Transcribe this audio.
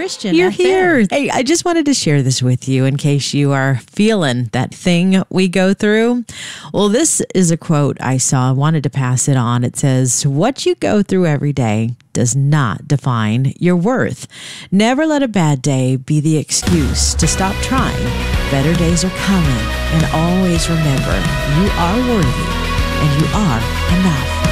Christian. You're FM. here. Hey, I just wanted to share this with you in case you are feeling that thing we go through. Well, this is a quote I saw. I wanted to pass it on. It says, "What you go through every day does not define your worth. Never let a bad day be the excuse to stop trying. Better days are coming. And always remember, you are worthy and you are enough."